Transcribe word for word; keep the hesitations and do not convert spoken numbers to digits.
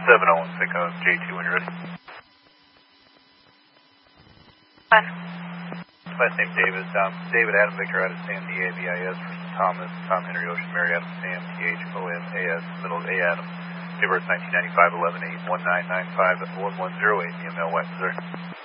seven oh one six oh J two when you're ready. Fine. Last name David. Um, David Adam Victor out of Sam D A V I S versus Thomas Tom Henry Ocean Mary Adam Sam T H O M A S middle A Adam. Date of birth nineteen ninety-five eleven eight one nine nine five one one zero eight. E M L West, Missouri.